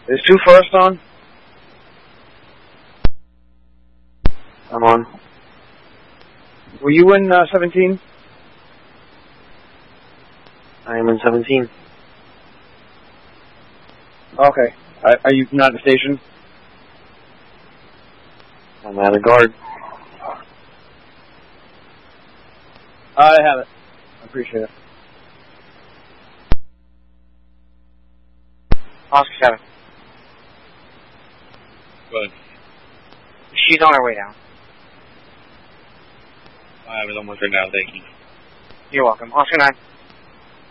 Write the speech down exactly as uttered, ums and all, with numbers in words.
Is two first on? I'm on. Were you in uh, seventeen? I am in seventeen. Okay. Uh, are you not at the station? I'm at a guard. I have it. I appreciate it. Oscar seven. Good. She's on her way down. I have it almost right now, thank you. You're welcome. Oscar nine.